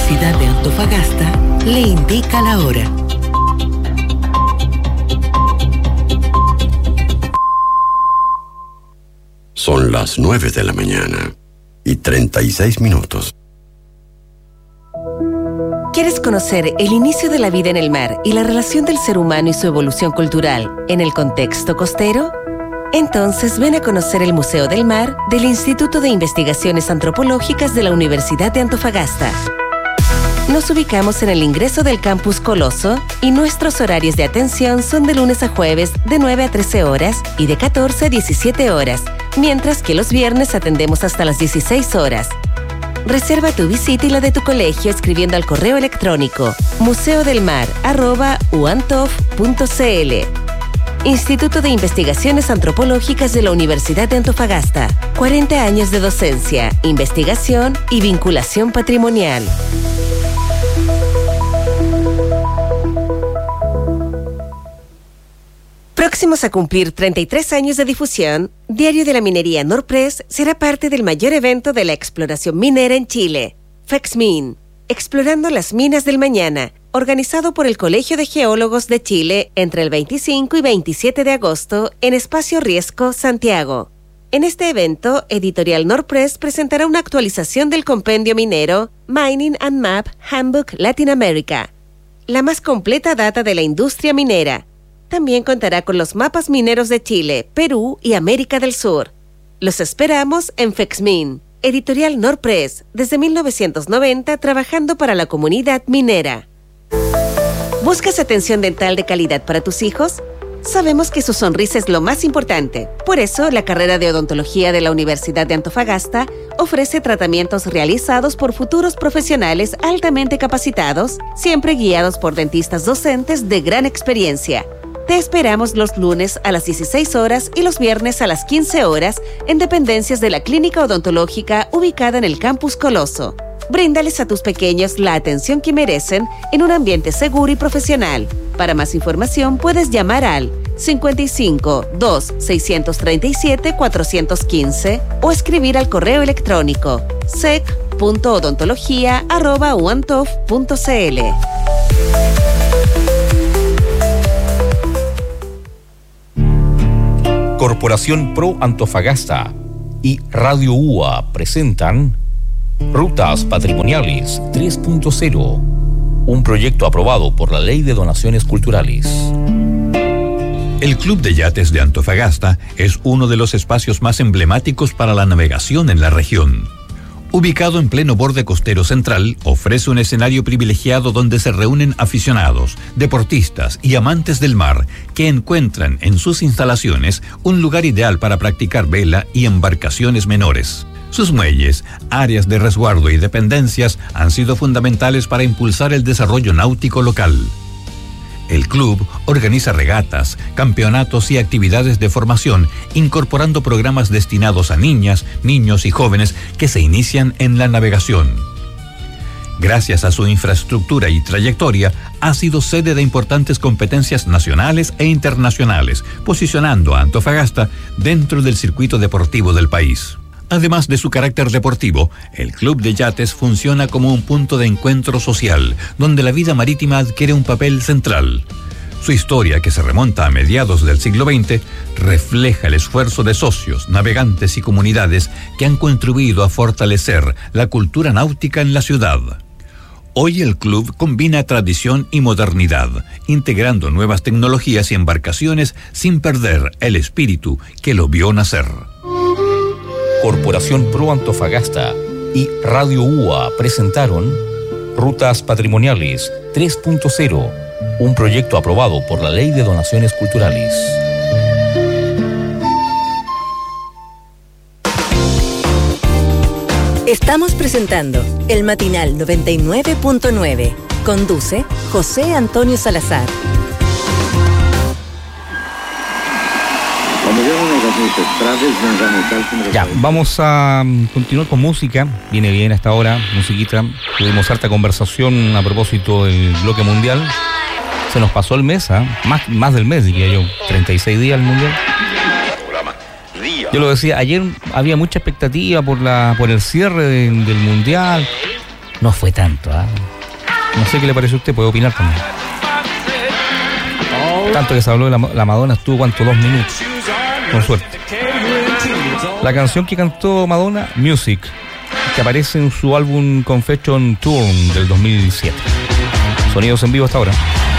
Universidad de Antofagasta le indica la hora. Son las 9 de la mañana y 36 minutos. ¿Quieres conocer el inicio de la vida en el mar y la relación del ser humano y su evolución cultural en el contexto costero? Entonces ven a conocer el Museo del Mar del Instituto de Investigaciones Antropológicas de la Universidad de Antofagasta. Nos ubicamos en el ingreso del Campus Coloso y nuestros horarios de atención son de lunes a jueves de 9 a 13 horas y de 14 a 17 horas, mientras que los viernes atendemos hasta las 16 horas. Reserva tu visita y la de tu colegio escribiendo al correo electrónico museodelmar@uantof.cl. Instituto de Investigaciones Antropológicas de la Universidad de Antofagasta. 40 años de docencia, investigación y vinculación patrimonial. Próximos a cumplir 33 años de difusión, Diario de la Minería Norpress será parte del mayor evento de la exploración minera en Chile, FEXMIN, Explorando las Minas del Mañana, organizado por el Colegio de Geólogos de Chile entre el 25 y 27 de agosto en Espacio Riesco, Santiago. En este evento, Editorial Norpress presentará una actualización del compendio minero Mining and Map Handbook Latin America, la más completa data de la industria minera. También contará con los mapas mineros de Chile, Perú y América del Sur. Los esperamos en FEXMIN, Editorial Norpress, desde 1990 trabajando para la comunidad minera. ¿Buscas atención dental de calidad para tus hijos? Sabemos que su sonrisa es lo más importante. Por eso, la carrera de odontología de la Universidad de Antofagasta ofrece tratamientos realizados por futuros profesionales altamente capacitados, siempre guiados por dentistas docentes de gran experiencia. Te esperamos los lunes a las 16 horas y los viernes a las 15 horas en dependencias de la Clínica Odontológica ubicada en el Campus Coloso. Bríndales a tus pequeños la atención que merecen en un ambiente seguro y profesional. Para más información puedes llamar al 55 2 637 415 o escribir al correo electrónico sec.odontología@uantof.cl. Corporación Pro Antofagasta y Radio UA presentan Rutas Patrimoniales 3.0, un proyecto aprobado por la Ley de Donaciones Culturales. El Club de Yates de Antofagasta es uno de los espacios más emblemáticos para la navegación en la región. Ubicado en pleno borde costero central, ofrece un escenario privilegiado donde se reúnen aficionados, deportistas y amantes del mar que encuentran en sus instalaciones un lugar ideal para practicar vela y embarcaciones menores. Sus muelles, áreas de resguardo y dependencias han sido fundamentales para impulsar el desarrollo náutico local. El club organiza regatas, campeonatos y actividades de formación, incorporando programas destinados a niñas, niños y jóvenes que se inician en la navegación. Gracias a su infraestructura y trayectoria, ha sido sede de importantes competencias nacionales e internacionales, posicionando a Antofagasta dentro del circuito deportivo del país. Además de su carácter deportivo, el Club de Yates funciona como un punto de encuentro social, donde la vida marítima adquiere un papel central. Su historia, que se remonta a mediados del siglo XX, refleja el esfuerzo de socios, navegantes y comunidades que han contribuido a fortalecer la cultura náutica en la ciudad. Hoy el club combina tradición y modernidad, integrando nuevas tecnologías y embarcaciones sin perder el espíritu que lo vio nacer. Corporación Pro Antofagasta y Radio UA presentaron Rutas Patrimoniales 3.0, un proyecto aprobado por la Ley de Donaciones Culturales. Estamos presentando el Matinal 99.9. Conduce José Antonio Salazar. Ya, vamos a continuar con música. Viene bien a esta hora, musiquita. Tuvimos harta conversación a propósito del bloque mundial. Se nos pasó el mes, más del mes, diría yo. 36 días el mundial. Yo lo decía, ayer había mucha expectativa por el cierre del mundial. no fue tanto. No sé qué le pareció a usted, puede opinar también. Tanto que se habló de la Madonna, estuvo ¿cuánto? 2 minutos, con suerte. La canción que cantó Madonna, Music, que aparece en su álbum Confession Tour del 2007. Sonidos en vivo hasta ahora.